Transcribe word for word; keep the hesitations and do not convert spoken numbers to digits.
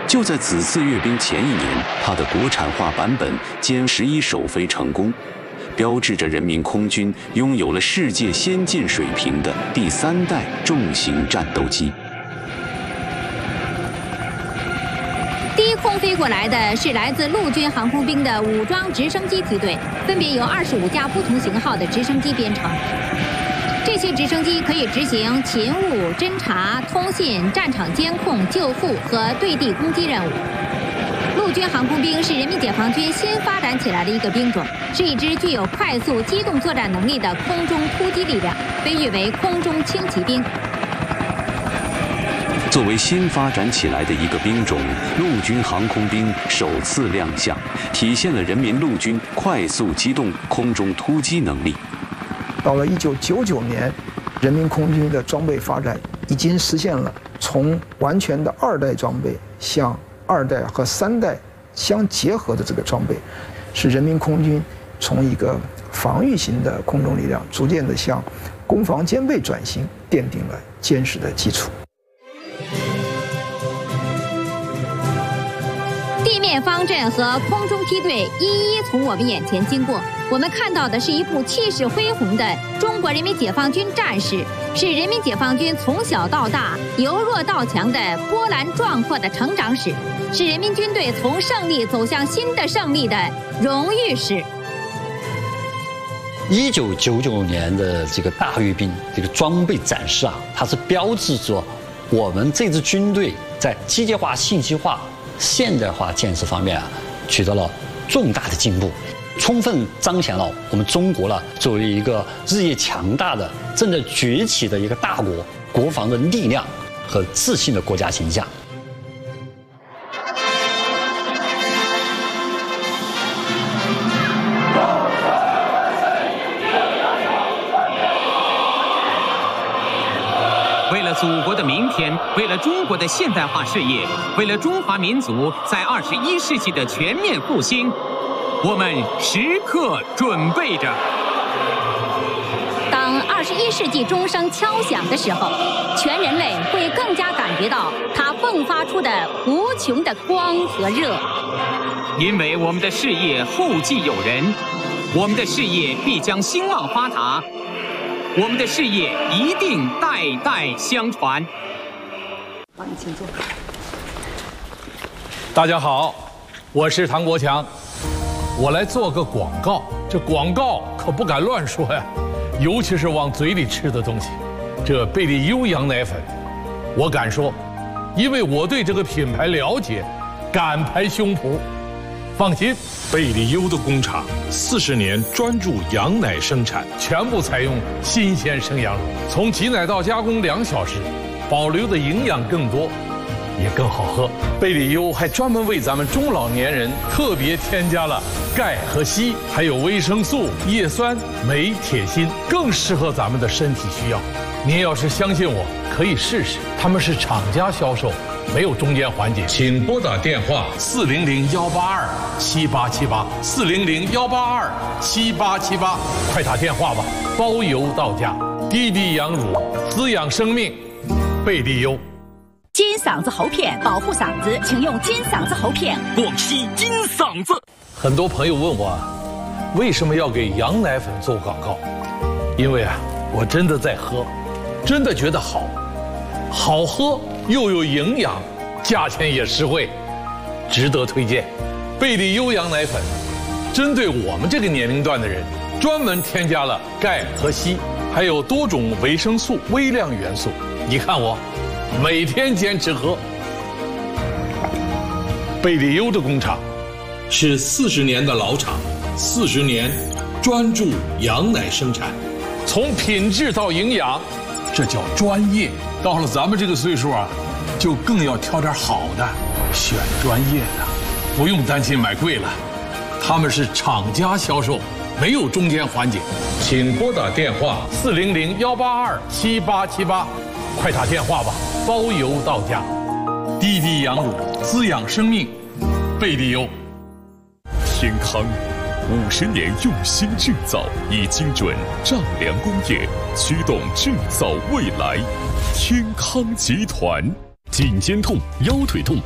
就在此次阅兵前一年，它的国产化版本歼十一首飞成功，标志着人民空军拥有了世界先进水平的第三代重型战斗机。 低空飞过来的是来自陆军航空兵的武装直升机梯队，分别由二十五架不同型号的直升机编成。这些直升机可以执行勤务、侦察、通信、战场监控、救护和对地攻击任务。陆军航空兵是人民解放军新发展起来的一个兵种，是一支具有快速机动作战能力的空中突击力量，被誉为空中轻骑兵。 作为新发展起来的一个兵种，陆军航空兵首次亮相，体现了人民陆军快速机动空中突击能力。 到了一九九九年，人民空军的装备发展已经实现了从完全的二代装备向二代和三代相结合的这个装备，使人民空军从一个防御型的空中力量逐渐的向攻防兼备转型，奠定了坚实的基础。 地面方阵和空中梯队一一从我们眼前经过，我们看到的是一部气势恢宏的中国人民解放军战史，是人民解放军从小到大、由弱到强的波澜壮阔的成长史，是人民军队从胜利走向新的胜利的荣誉史。 一九九九年的这个大阅兵这个装备展示啊，它是标志着我们这支军队在机械化、信息化、现代化建设方面啊，取得了重大的进步，充分彰显了我们中国了作为一个日益强大的、正在崛起的一个大国，国防的力量和自信的国家形象。 为了祖国的明天，为了中国的现代化事业，为了中华民族在二十一世纪的全面复兴，我们时刻准备着。 当二十一世纪钟声敲响的时候，全人类会更加感觉到它迸发出的无穷的光和热。 因为我们的事业后继有人，我们的事业必将兴旺发达。我们的事业一定代代相传。 帮你请坐。 大家好，我是唐国强，我来做个广告。这广告可不敢乱说呀，尤其是往嘴里吃的东西。这贝利优羊奶粉，我敢说，因为我对这个品牌了解，敢拍胸脯。放心， 贝利优的工厂四十年专注羊奶生产， 全部采用新鲜生羊乳，从挤奶到加工两小时，保留的营养更多，也更好喝。贝利优还专门为咱们中老年人特别添加了钙和硒，还有维生素、叶酸、镁、铁、锌，更适合咱们的身体需要。您要是相信我，可以试试，他们是厂家销售，没有中间环节。请拨打电话四零零幺八二七八七八四零零幺八二七八七八，快打电话吧，包邮到家。滴滴羊乳滋养生命，贝利优。 金嗓子喉片保护嗓子，请用金嗓子喉片。 广西金嗓子。 很多朋友问我，为什么要给羊奶粉做广告？因为啊，我真的在喝，真的觉得好，好喝又有营养，价钱也实惠，值得推荐。贝利优羊奶粉针对我们这个年龄段的人，专门添加了钙和硒，还有多种维生素、微量元素。你看我每天坚持喝。贝利优的工厂是四十年的老厂，四十年专注羊奶生产， 从品质到营养，这叫专业。到了咱们这个岁数啊，就更要挑点好的，选专业的，不用担心买贵了。他们是厂家销售，没有中间环节。请拨打电话四零零幺八二七八七八，快打电话吧，包邮到家。滴滴羊乳滋养生命，贝利优。 天康五十年用心制造，以精准丈量工业驱动制造未来。天康集团，颈肩痛、腰腿痛、